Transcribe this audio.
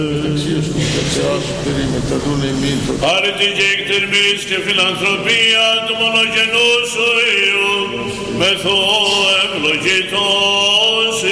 Άρητη και εκτερμής και φιλανθρωπία του μονογενού σου Υιού, μεθό ευλογητός